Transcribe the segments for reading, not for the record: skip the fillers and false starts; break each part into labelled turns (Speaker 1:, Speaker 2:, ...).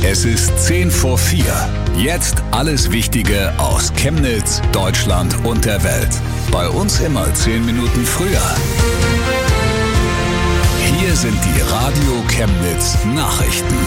Speaker 1: Es ist 10 vor 4. Jetzt alles Wichtige aus Chemnitz, Deutschland und der Welt. Bei uns immer 10 Minuten früher. Hier sind die Radio Chemnitz Nachrichten.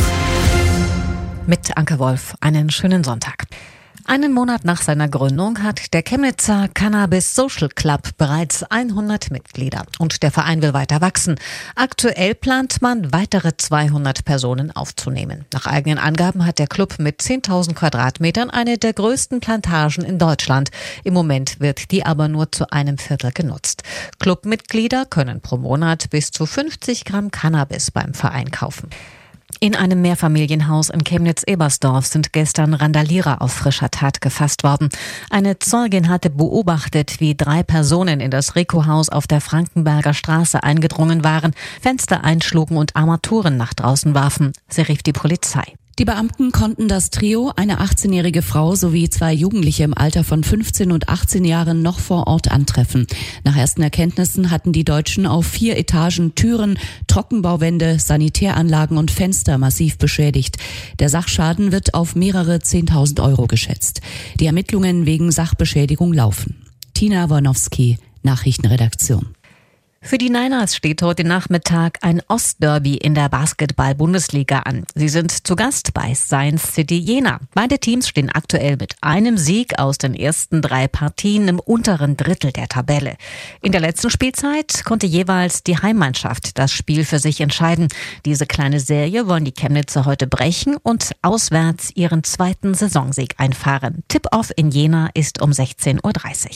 Speaker 2: Mit Anke Wolf, einen schönen Sonntag. Einen Monat nach seiner Gründung hat der Chemnitzer Cannabis Social Club bereits 100 Mitglieder und der Verein will weiter wachsen. Aktuell plant man, weitere 200 Personen aufzunehmen. Nach eigenen Angaben hat der Club mit 10.000 Quadratmetern eine der größten Plantagen in Deutschland. Im Moment wird die aber nur zu einem Viertel genutzt. Clubmitglieder können pro Monat bis zu 50 Gramm Cannabis beim Verein kaufen. In einem Mehrfamilienhaus in Chemnitz-Ebersdorf sind gestern Randalierer auf frischer Tat gefasst worden. Eine Zeugin hatte beobachtet, wie 3 Personen in das Rico-Haus auf der Frankenberger Straße eingedrungen waren, Fenster einschlugen und Armaturen nach draußen warfen. Sie rief die Polizei.
Speaker 3: Die Beamten konnten das Trio, eine 18-jährige Frau sowie 2 Jugendliche im Alter von 15 und 18 Jahren noch vor Ort antreffen. Nach ersten Erkenntnissen hatten die Deutschen auf 4 Etagen Türen, Trockenbauwände, Sanitäranlagen und Fenster massiv beschädigt. Der Sachschaden wird auf mehrere 10.000 Euro geschätzt. Die Ermittlungen wegen Sachbeschädigung laufen. Tina Wornowski, Nachrichtenredaktion.
Speaker 2: Für die Niners steht heute Nachmittag ein Ostderby in der Basketball-Bundesliga an. Sie sind zu Gast bei Science City Jena. Beide Teams stehen aktuell mit einem Sieg aus den ersten 3 Partien im unteren Drittel der Tabelle. In der letzten Spielzeit konnte jeweils die Heimmannschaft das Spiel für sich entscheiden. Diese kleine Serie wollen die Chemnitzer heute brechen und auswärts ihren 2. Saisonsieg einfahren. Tip-Off in Jena ist um 16:30 Uhr.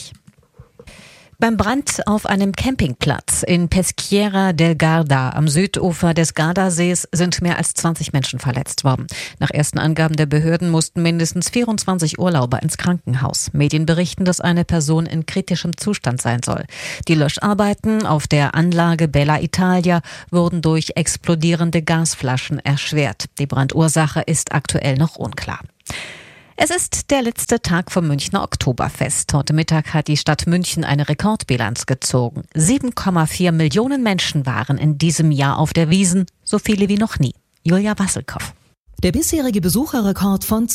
Speaker 2: Beim Brand auf einem Campingplatz in Peschiera del Garda am Südufer des Gardasees sind mehr als 20 Menschen verletzt worden. Nach ersten Angaben der Behörden mussten mindestens 24 Urlauber ins Krankenhaus. Medien berichten, dass eine Person in kritischem Zustand sein soll. Die Löscharbeiten auf der Anlage Bella Italia wurden durch explodierende Gasflaschen erschwert. Die Brandursache ist aktuell noch unklar. Es ist der letzte Tag vom Münchner Oktoberfest. Heute Mittag hat die Stadt München eine Rekordbilanz gezogen. 7,4 Millionen Menschen waren in diesem Jahr auf der Wiesn, so viele wie noch nie. Julia Wasselkow.
Speaker 4: Der bisherige Besucherrekord von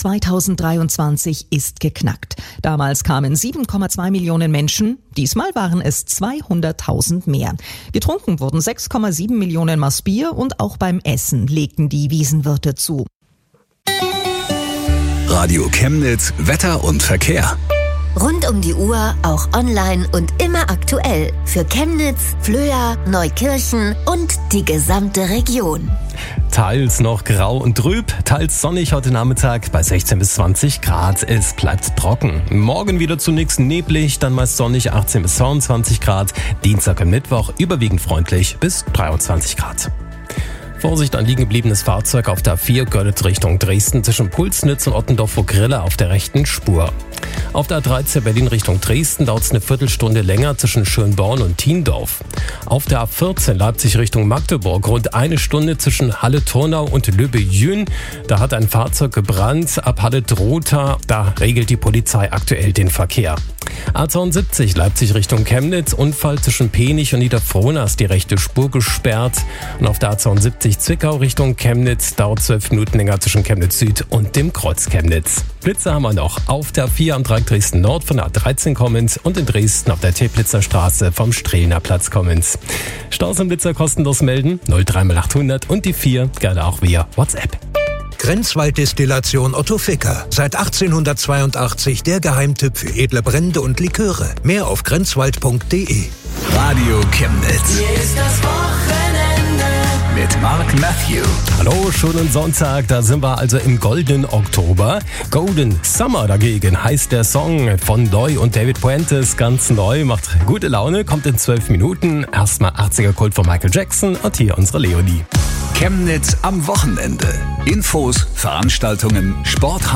Speaker 4: 2023 ist geknackt. Damals kamen 7,2 Millionen Menschen, diesmal waren es 200.000 mehr. Getrunken wurden 6,7 Millionen Maß Bier und auch beim Essen legten die Wiesenwirte zu.
Speaker 1: Radio Chemnitz, Wetter und Verkehr.
Speaker 5: Rund um die Uhr, auch online und immer aktuell. Für Chemnitz, Flöa, Neukirchen und die gesamte Region.
Speaker 6: Teils noch grau und trüb, teils sonnig heute Nachmittag bei 16 bis 20 Grad. Es bleibt trocken. Morgen wieder zunächst neblig, dann meist sonnig 18 bis 22 Grad. Dienstag und Mittwoch überwiegend freundlich bis 23 Grad. Vorsicht, ein liegen gebliebenes Fahrzeug auf der A4 Görlitz Richtung Dresden zwischen Pulsnitz und Ottendorf vor Grille auf der rechten Spur. Auf der A13 Berlin Richtung Dresden dauert es eine Viertelstunde länger zwischen Schönborn und Thiendorf. Auf der A14 Leipzig Richtung Magdeburg rund eine Stunde zwischen Halle-Turnau und Löbe-Jün. Da hat ein Fahrzeug gebrannt. Ab Halle-Drotha, da regelt die Polizei aktuell den Verkehr. A72 Leipzig Richtung Chemnitz, Unfall zwischen Penich und Niederfrohna ist die rechte Spur gesperrt. Und auf der A72 Zwickau Richtung Chemnitz dauert 12 Minuten länger zwischen Chemnitz Süd und dem Kreuz Chemnitz. Blitze haben wir noch auf der 4 am Dreieck Dresden Nord von der A13 kommend und in Dresden auf der Teplitzer Straße vom Strehlener Platz kommend. Staus und Blitzer kostenlos melden 03800 und die 4 gerne auch via WhatsApp.
Speaker 7: Grenzwalddestillation Otto Ficker. Seit 1882 der Geheimtipp für edle Brände und Liköre. Mehr auf grenzwald.de.
Speaker 1: Radio Chemnitz.
Speaker 8: Hier ist das Wochenende
Speaker 1: mit Mark Matthew.
Speaker 6: Hallo, schönen Sonntag, da sind wir also im goldenen Oktober. Golden Summer dagegen heißt der Song von Loy und David Puentes, ganz neu, macht gute Laune, kommt in 12 Minuten. Erstmal 80er Kult von Michael Jackson und hier unsere Leonie.
Speaker 1: Chemnitz am Wochenende. Infos, Veranstaltungen, Sport,